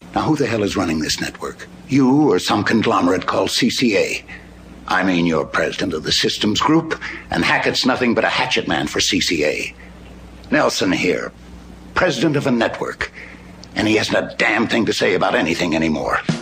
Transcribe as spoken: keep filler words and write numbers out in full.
Now, who the hell is running this network? You or some conglomerate called C C A? I mean, you're president of the systems group, and Hackett's nothing but a hatchet man for C C A. Nelson here, president of a network, and he hasn't a damn thing to say about anything anymore.